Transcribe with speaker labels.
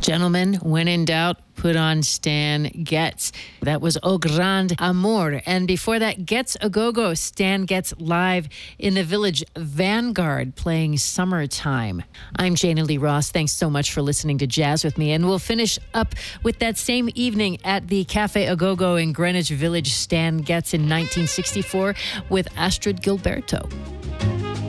Speaker 1: Gentlemen, when in doubt, put on Stan Getz. That was Au Grand Amour. And before that, Getz A Go-Go, Stan Getz live in the Village Vanguard playing Summertime. I'm Jana Lee Ross. Thanks so much for listening to Jazz with me. And we'll finish up with that same evening at the Cafe A Go-Go in Greenwich Village, Stan Getz in 1964 with Astrid Gilberto.